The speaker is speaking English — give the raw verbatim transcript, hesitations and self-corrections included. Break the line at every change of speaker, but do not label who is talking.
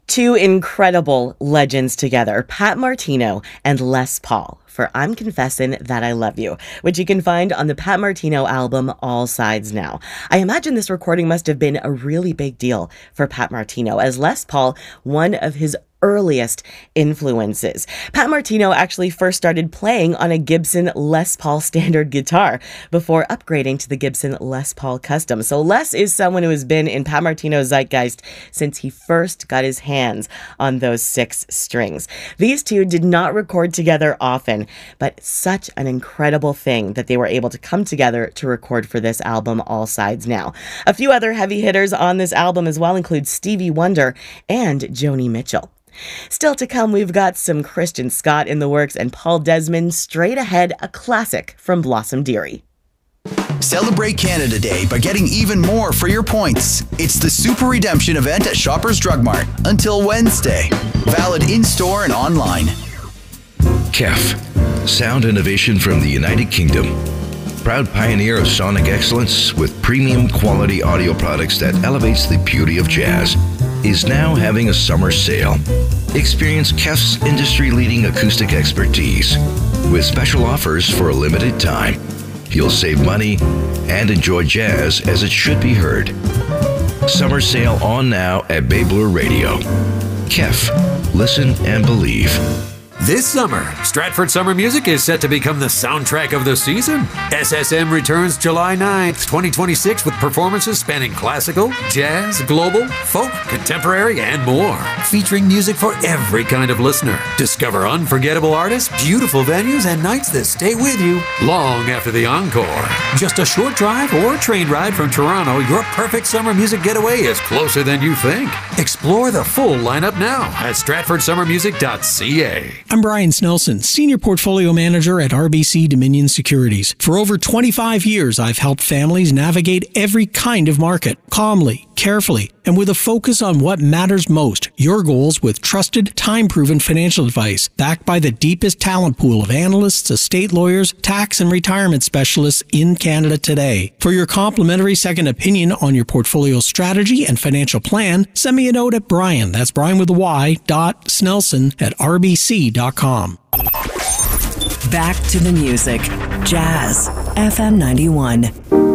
Two incredible legends together, Pat Martino and Les Paul, for I'm Confessin' That I Love You, which you can find on the Pat Martino album, All Sides Now. I imagine this recording must have been a really big deal for Pat Martino, as Les Paul, one of his earliest influences. Pat Martino actually first started playing on a Gibson Les Paul standard guitar before upgrading to the Gibson Les Paul Custom. So Les is someone who has been in Pat Martino's zeitgeist since he first got his hands on those six strings. These two did not record together often, but such an incredible thing that they were able to come together to record for this album, All Sides Now. A few other heavy hitters on this album as well include Stevie Wonder and Joni Mitchell. Still to come, we've got some Christian Scott in the works and Paul Desmond straight ahead, a classic from Blossom Dearie.
Celebrate Canada Day by getting even more for your points. It's the Super Redemption event at Shoppers Drug Mart until Wednesday. Valid in-store and online.
K E F, sound innovation from the United Kingdom. Proud pioneer of sonic excellence with premium quality audio products that elevates the beauty of jazz, is now having a summer sale. Experience K E F's industry-leading acoustic expertise with special offers for a limited time. You'll save money and enjoy jazz as it should be heard. Summer sale on now at Bay Blue Radio. K E F, listen and believe.
This summer, Stratford Summer Music is set to become the soundtrack of the season. S S M returns July ninth, twenty twenty-six with performances spanning classical, jazz, global, folk, contemporary, and more. Featuring music for every kind of listener. Discover unforgettable artists, beautiful venues, and nights that stay with you long after the encore. Just a short drive or train ride from Toronto, your perfect summer music getaway is closer than you think. Explore the full lineup now at stratford summer music dot c a.
I'm Brian Snelson, Senior Portfolio Manager at R B C Dominion Securities. For over twenty-five years, I've helped families navigate every kind of market, calmly, carefully, and with a focus on what matters most, your goals with trusted, time-proven financial advice, backed by the deepest talent pool of analysts, estate lawyers, tax and retirement specialists in Canada today. For your complimentary second opinion on your portfolio strategy and financial plan, send me a note at Brian, that's Brian with a Y, dot Snelson at r b c dot com.
Back to the music. Jazz. F M ninety-one.